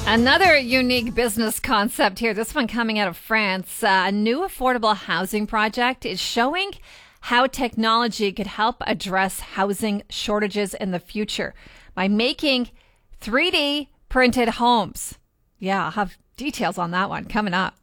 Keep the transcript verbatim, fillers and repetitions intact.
Another unique business concept here, this one coming out of France. Uh, a new affordable housing project is showing how technology could help address housing shortages in the future by making three D printed homes. Yeah, I'll have details on that one coming up.